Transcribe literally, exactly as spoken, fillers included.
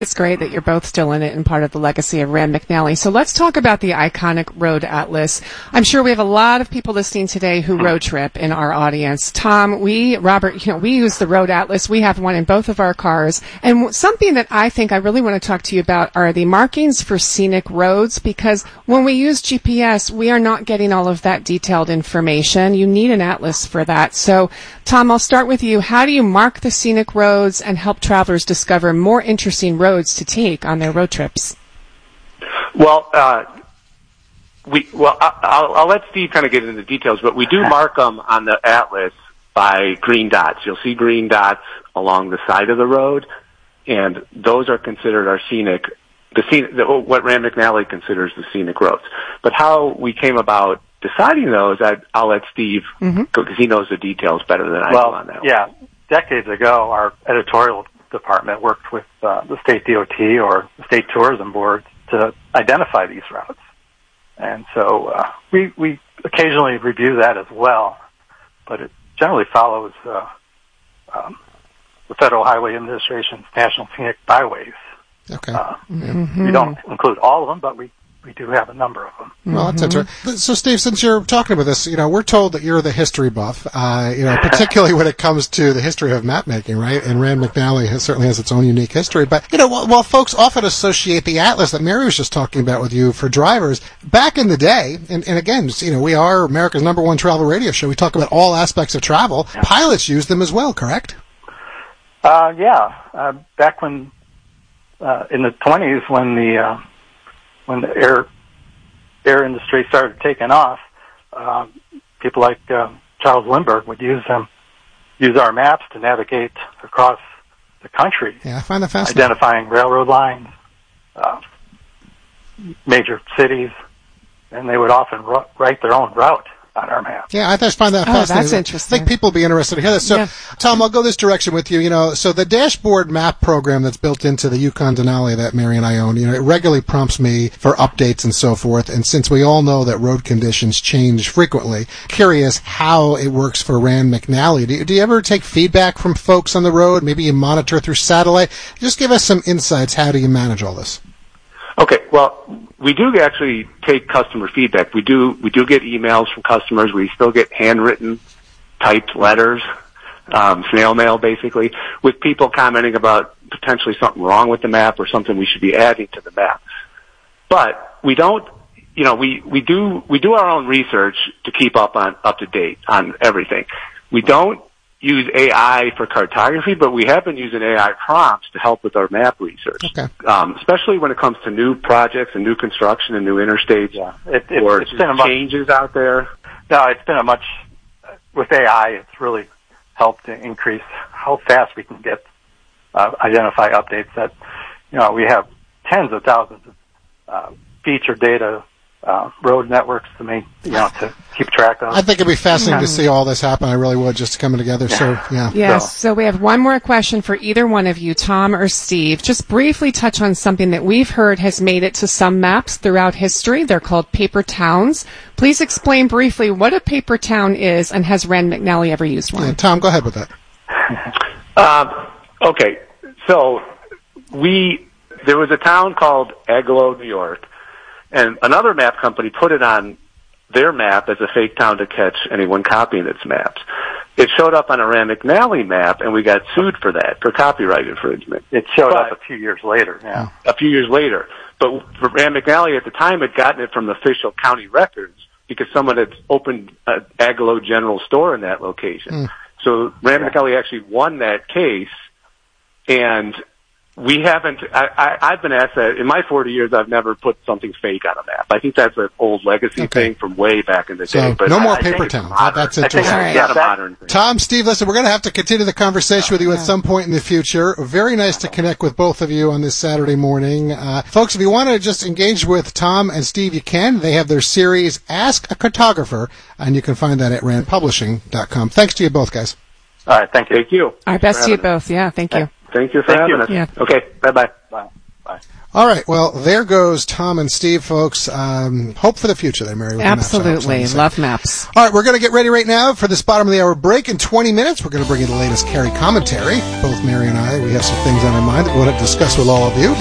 It's great that you're both still in it and part of the legacy of Rand McNally. So let's talk about the iconic Road Atlas. I'm sure we have a lot of people listening today who road trip in our audience. Tom, we, Robert, you know, we use the Road Atlas. We have one in both of our cars. And something that I think I really want to talk to you about are the markings for scenic roads, because when we use G P S, we are not getting all of that detailed information. You need an atlas for that. So, Tom, I'll start with you. How do you mark the scenic roads and help travelers discover more interesting roads to take on their road trips? Well, uh, we well, I'll, I'll let Steve kind of get into the details, but we do mark them on the atlas by green dots. You'll see green dots along the side of the road, and those are considered our scenic, the scenic, the, what Rand McNally considers the scenic roads. But how we came about deciding those, I, I'll let Steve, because mm-hmm. he knows the details better than I well, do on that. Yeah, one. Decades ago, our editorial department worked with uh, the state D O T or the state tourism board to identify these routes. And so uh, we, we occasionally review that as well, but it generally follows uh, um, the Federal Highway Administration's National Scenic Byways. Okay. Uh, mm-hmm. We don't include all of them, but we We do have a number of them. Well, that's interesting. So, Steve, since you're talking about this, you know, we're told that you're the history buff, uh, you know, particularly when it comes to the history of map making, right? And Rand McNally has, certainly has its own unique history. But, you know, while, while folks often associate the atlas that Mary was just talking about with you for drivers, back in the day, and, and again, you know, we are America's number one travel radio show. We talk about all aspects of travel. Yeah. Pilots used them as well, correct? Uh, yeah. Uh, back when, uh, in the twenties, when the, uh, when the air air industry started taking off, uh, people like uh, Charles Lindbergh would use them, use our maps to navigate across the country. Yeah, I find that fascinating. Identifying railroad lines, uh, major cities, and they would often ru- write their own route on our map. Yeah, I just find that oh, fascinating. That's interesting. I think people will be interested to hear this. So, yeah. Tom, I'll go this direction with you. You know, so the dashboard map program that's built into the Yukon Denali that Mary and I own, you know, it regularly prompts me for updates and so forth. And since we all know that road conditions change frequently, curious how it works for Rand McNally. Do you, do you ever take feedback from folks on the road? Maybe you monitor through satellite? Just give us some insights. How do you manage all this? Okay, well, we do actually take customer feedback. We do we do get emails from customers. We still get handwritten, typed letters, um, snail mail, basically, with people commenting about potentially something wrong with the map or something we should be adding to the map. But we don't, you know, we, we do we do our own research to keep up on up to date on everything. We don't use A I for cartography, but we have been using A I prompts to help with our map research, okay. um, especially when it comes to new projects and new construction and new interstates yeah. it, it, or it's been a changes much, out there. No, it's been a much, with A I, it's really helped to increase how fast we can get, uh, identify updates that, you know, we have tens of thousands of uh, feature data Uh, road networks to make, you know, to keep track of. I think it'd be fascinating yeah. to see all this happen. I really would, just coming together. Yeah. So, yeah. Yes. So. so we have one more question for either one of you, Tom or Steve. Just briefly touch on something that we've heard has made it to some maps throughout history. They're called paper towns. Please explain briefly what a paper town is, and has Rand McNally ever used one? Yeah, Tom, go ahead with that. um, okay. So we, there was a town called Agloe, New York. And another map company put it on their map as a fake town to catch anyone copying its maps. It showed up on a Rand McNally map, and we got sued for that, for copyright infringement. It showed but, up a few years later, yeah. A few years later. But Rand McNally at the time had gotten it from official county records because someone had opened an Agloe General Store in that location. Mm. So Rand yeah. McNally actually won that case, and we haven't, I, I, I've been asked that, in my forty years, I've never put something fake on a map. I think that's an old legacy okay. thing from way back in the so, day. But no I, more I paper towns. That, that's interesting. It's not a modern thing. Tom, Steve, listen, we're going to have to continue the conversation yeah, with you yeah. at some point in the future. Very nice to connect with both of you on this Saturday morning. Uh, folks, if you want to just engage with Tom and Steve, you can. They have their series, Ask a Cartographer, and you can find that at rand publishing dot com. Thanks to you both, guys. All right, thank you. Thank you. Our best to you both. Yeah, thank you. Thank you for thank having you. us. Yeah. Okay, bye-bye. Bye. Bye. All right. Well, there goes Tom and Steve, folks. Um, hope for the future there, Mary. With Absolutely. The maps, love maps. All right. We're going to get ready right now for this bottom of the hour break. In twenty minutes, we're going to bring you the latest Kerry commentary. Both Mary and I, we have some things on our mind that we want to discuss with all of you.